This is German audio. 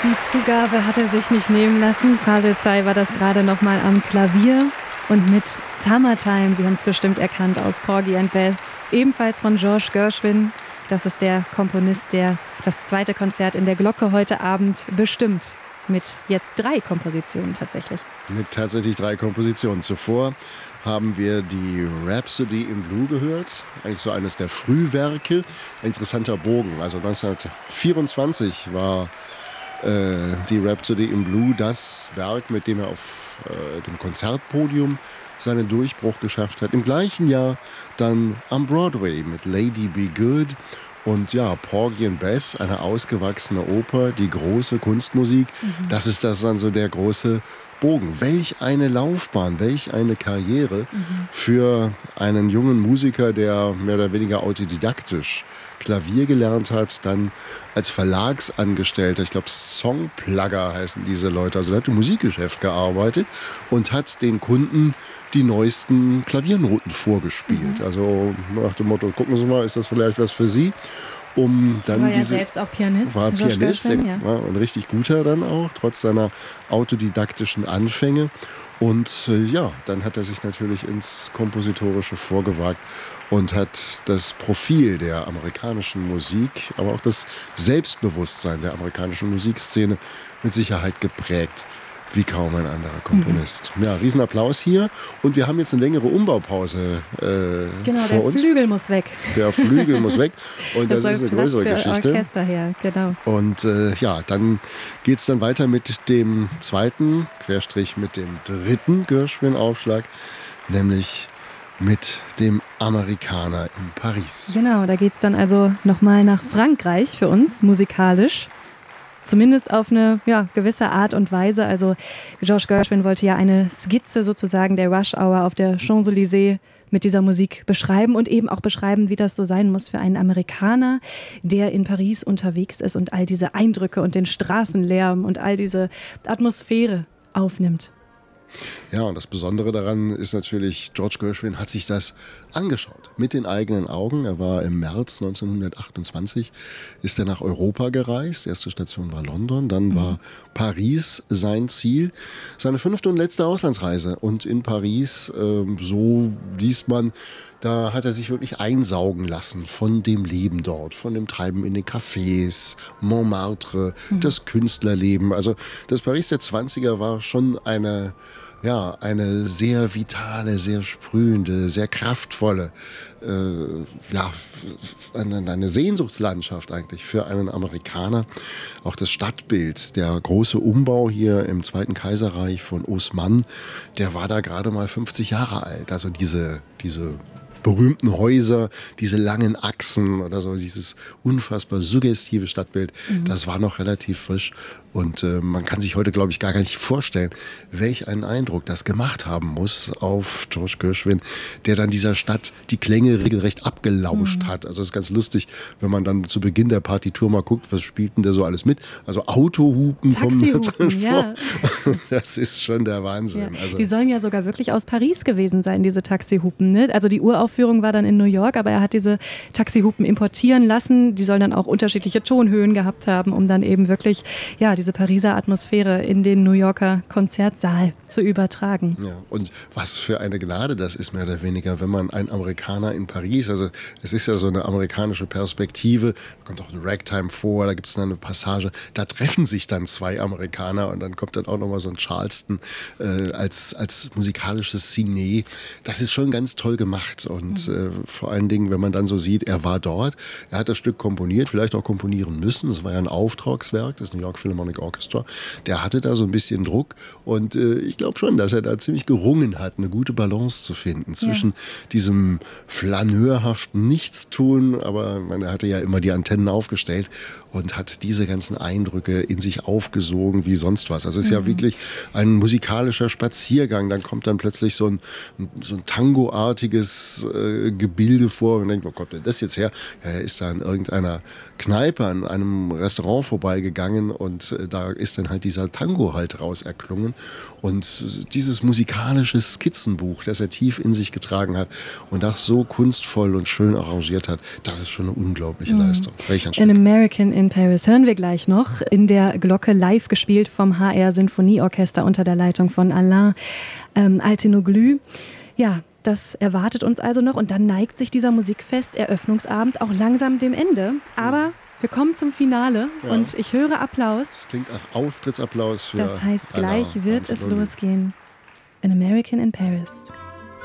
Die Zugabe hat er sich nicht nehmen lassen. Fasel Say war das gerade noch mal am Klavier. Und mit Summertime, Sie haben es bestimmt erkannt, aus Porgy and Bess, ebenfalls von George Gershwin. Das ist der Komponist, der das zweite Konzert in der Glocke heute Abend bestimmt. Mit jetzt 3 Kompositionen tatsächlich. Mit tatsächlich 3 Kompositionen. Zuvor haben wir die Rhapsody in Blue gehört. Eigentlich so eines der Frühwerke. Ein interessanter Bogen. Also 1924 war die Rhapsody in Blue das Werk, mit dem er auf dem Konzertpodium seinen Durchbruch geschafft hat. Im gleichen Jahr dann am Broadway mit Lady Be Good. Und ja, Porgy and Bess, eine ausgewachsene Oper, die große Kunstmusik. Das ist das dann so der große Bogen. Welch eine Laufbahn, welch eine Karriere für einen jungen Musiker, der mehr oder weniger autodidaktisch Klavier gelernt hat, dann als Verlagsangestellter, ich glaube Songplugger heißen diese Leute, also er hat im Musikgeschäft gearbeitet und hat den Kunden die neuesten Klaviernoten vorgespielt. Also nach dem Motto, gucken Sie mal, ist das vielleicht was für Sie? Um dann war ja selbst auch Pianist. War Pianist, ja. Ein richtig guter dann auch, trotz seiner autodidaktischen Anfänge. Und ja, dann hat er sich natürlich ins Kompositorische vorgewagt und hat das Profil der amerikanischen Musik, aber auch das Selbstbewusstsein der amerikanischen Musikszene mit Sicherheit geprägt. Wie kaum ein anderer Komponist. Ja, Riesenapplaus hier. Und wir haben jetzt eine längere Umbaupause genau, vor uns. Der Flügel muss weg. Der Flügel muss weg. Und das ist eine größere Geschichte. Orchester her, genau. Und ja, dann geht es dann weiter mit dem zweiten, Querstrich mit dem dritten Gershwin-Aufschlag, nämlich mit dem Amerikaner in Paris. Genau, da geht es dann also nochmal nach Frankreich für uns, musikalisch. Zumindest auf eine gewisse Art und Weise. Also George Gershwin wollte ja eine Skizze sozusagen der Rush Hour auf der Champs-Élysées mit dieser Musik beschreiben und eben auch beschreiben, wie das so sein muss für einen Amerikaner, der in Paris unterwegs ist und all diese Eindrücke und den Straßenlärm und all diese Atmosphäre aufnimmt. Ja, und das Besondere daran ist natürlich, George Gershwin hat sich das angeschaut, mit den eigenen Augen. Er war im März 1928, ist er nach Europa gereist. Erste Station war London, dann war Paris sein Ziel. Seine 5. und letzte Auslandsreise. Und in Paris, so liest man, da hat er sich wirklich einsaugen lassen von dem Leben dort, von dem Treiben in den Cafés, Montmartre, das Künstlerleben. Also das Paris der 20er war schon eine sehr vitale, sehr sprühende, sehr kraftvolle, eine Sehnsuchtslandschaft eigentlich für einen Amerikaner. Auch das Stadtbild, der große Umbau hier im Zweiten Kaiserreich von Haussmann, der war da gerade mal 50 Jahre alt. Also diese berühmten Häuser, diese langen Achsen oder so, dieses unfassbar suggestive Stadtbild, das war noch relativ frisch. Und man kann sich heute, glaube ich, gar nicht vorstellen, welch einen Eindruck das gemacht haben muss auf George Gershwin, der dann dieser Stadt die Klänge regelrecht abgelauscht hat. Also es ist ganz lustig, wenn man dann zu Beginn der Partitur mal guckt, was spielt denn der so alles mit? Also Autohupen kommen da drin vor. Das ist schon der Wahnsinn. Ja. Also, die sollen ja sogar wirklich aus Paris gewesen sein, diese Taxihupen. Ne? Also die Uraufführung war dann in New York, aber er hat diese Taxihupen importieren lassen. Die sollen dann auch unterschiedliche Tonhöhen gehabt haben, um dann eben wirklich diese Pariser Atmosphäre in den New Yorker Konzertsaal zu übertragen. Ja, und was für eine Gnade das ist, mehr oder weniger, wenn man ein Amerikaner in Paris, also es ist ja so eine amerikanische Perspektive, da kommt auch ein Ragtime vor, da gibt es dann eine Passage, da treffen sich dann 2 Amerikaner und dann kommt dann auch nochmal so ein Charleston als musikalisches Signet. Das ist schon ganz toll gemacht und vor allen Dingen, wenn man dann so sieht, er war dort, er hat das Stück komponiert, vielleicht auch komponieren müssen, das war ja ein Auftragswerk des New York Philharmonic Orchestra, der hatte da so ein bisschen Druck und ich glaube schon, dass er da ziemlich gerungen hat, eine gute Balance zu finden zwischen diesem flaneurhaften Nichtstun, aber er hatte ja immer die Antennen aufgestellt und hat diese ganzen Eindrücke in sich aufgesogen wie sonst was. Also es ist ja wirklich ein musikalischer Spaziergang, dann kommt dann plötzlich so ein Tango-artiges Gebilde vor und denkt, wo kommt denn das jetzt her? Ja, er ist da in irgendeiner Kneipe, an einem Restaurant vorbeigegangen und da ist dann halt dieser Tango halt raus erklungen. Und dieses musikalische Skizzenbuch, das er tief in sich getragen hat und das so kunstvoll und schön arrangiert hat, das ist schon eine unglaubliche Leistung. Welch ein Stück. An American in Paris hören wir gleich noch in der Glocke, live gespielt vom HR Sinfonieorchester unter der Leitung von Alain Altinoglu. Ja, das erwartet uns also noch und dann neigt sich dieser Musikfest-Eröffnungsabend auch langsam dem Ende. Aber wir kommen zum Finale und ich höre Applaus. Das klingt nach Auftrittsapplaus für Das heißt, gleich Alain wird es Altinoglu. losgehen. An American in Paris.